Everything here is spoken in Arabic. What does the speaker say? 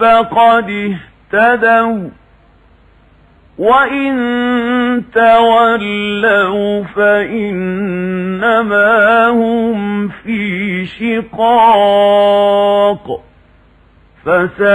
فقد اهتدوا وإن تولوا فإنما هم في شقاق